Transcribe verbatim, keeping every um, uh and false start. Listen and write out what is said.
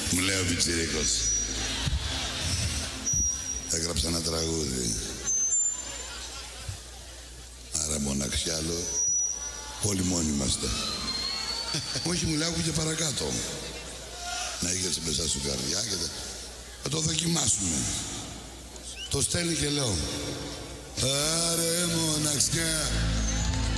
Μου λέει ο πιτσιρίκος. Έγραψα ένα τραγούδι. Άρα μοναξιά, λέω. Όλοι μόνοι είμαστε. Όχι, μου λέει, άκου και παρακάτω. Να είχες μέσα σου καρδιά και θα το δοκιμάσουμε. Το στέλνει και λέω. Άρε μοναξιά.